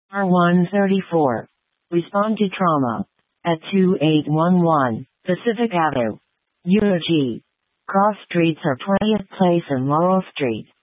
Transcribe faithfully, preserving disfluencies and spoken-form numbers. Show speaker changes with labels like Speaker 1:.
Speaker 1: R one thirty-four. Respond to trauma. At two eight one one Pacific Avenue. U G. Cross streets are twentieth Place and Laurel Street.